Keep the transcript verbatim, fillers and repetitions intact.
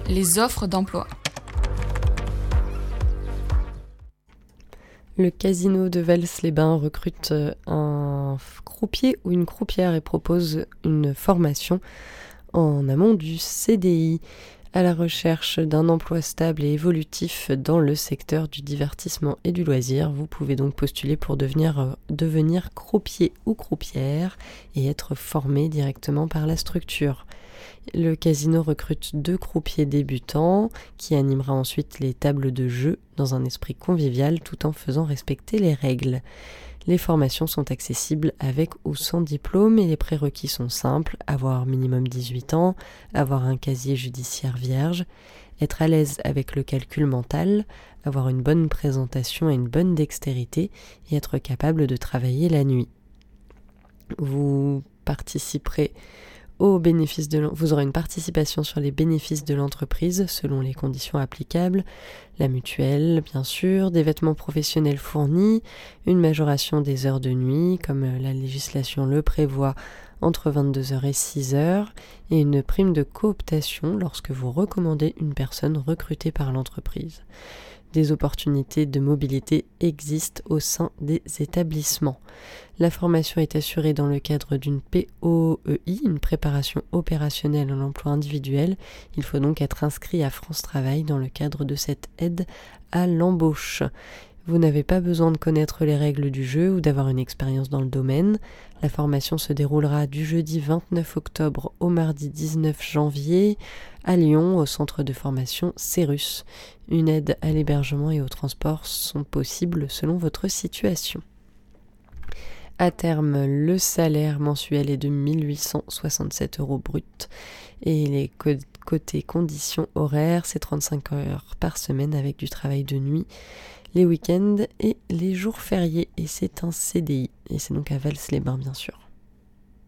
Les offres d'emploi. Le casino de Vals-les-Bains recrute un croupier ou une croupière et propose une formation en amont du C D I à la recherche d'un emploi stable et évolutif dans le secteur du divertissement et du loisir. Vous pouvez donc postuler pour devenir, devenir croupier ou croupière et être formé directement par la structure. Le casino recrute deux croupiers débutants qui animera ensuite les tables de jeu dans un esprit convivial tout en faisant respecter les règles. Les formations sont accessibles avec ou sans diplôme et les prérequis sont simples: avoir minimum dix-huit ans, avoir un casier judiciaire vierge, être à l'aise avec le calcul mental, avoir une bonne présentation et une bonne dextérité et être capable de travailler la nuit. Vous participerez Au bénéfice de vous aurez une participation sur les bénéfices de l'entreprise selon les conditions applicables, la mutuelle bien sûr, des vêtements professionnels fournis, une majoration des heures de nuit comme la législation le prévoit entre vingt-deux heures et six heures et une prime de cooptation lorsque vous recommandez une personne recrutée par l'entreprise. Des opportunités de mobilité existent au sein des établissements. La formation est assurée dans le cadre d'une P O E I, une préparation opérationnelle en emploi individuel. Il faut donc être inscrit à France Travail dans le cadre de cette aide à l'embauche. Vous n'avez pas besoin de connaître les règles du jeu ou d'avoir une expérience dans le domaine. La formation se déroulera du jeudi vingt-neuf octobre au mardi dix-neuf janvier à Lyon, au centre de formation Cérus. Une aide à l'hébergement et au transport sont possibles selon votre situation. À terme, le salaire mensuel est de mille huit cent soixante-sept euros brut et les côté conditions horaires, c'est trente-cinq heures par semaine avec du travail de nuit, les week-ends et les jours fériés, et c'est un C D I et c'est donc à Vals-les-Bains bien sûr.